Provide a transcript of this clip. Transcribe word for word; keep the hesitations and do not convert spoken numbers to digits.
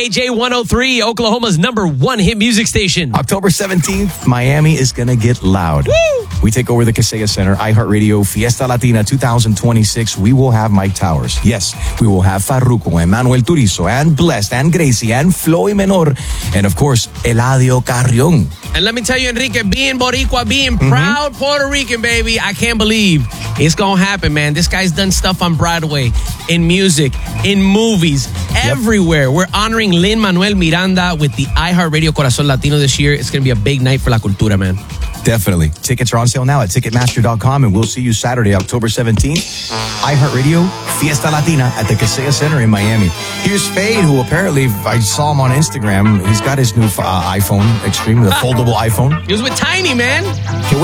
K J one oh three, Oklahoma's number one hit music station. October seventeenth, Miami is going to get loud. Woo! We take over the Kaseya Center, iHeartRadio Fiesta Latina twenty twenty-six. We will have Mike Towers. Yes, we will have Farruko, Emmanuel Turizo, and Blessed, and Gracie, and Floy Menor, and of course, Eladio Carrion. And let me tell you, Enrique, being Boricua, being mm-hmm. proud Puerto Rican, baby, I can't believe it's going to happen, man. This guy's done stuff on Broadway, in music, in movies, yep. everywhere. We're honoring Lin-Manuel Miranda with the iHeartRadio Corazon Latino this year. It's going to be a big night for La Cultura, man. Definitely. Tickets are on sale now at Ticketmaster dot com, and we'll see you Saturday, October seventeenth. iHeartRadio Fiesta Latina at the Kaseya Center in Miami. Here's Fade, who apparently, I saw him on Instagram. He's got his new uh, iPhone Extreme, the foldable iPhone. He was with Tiny, man. Qué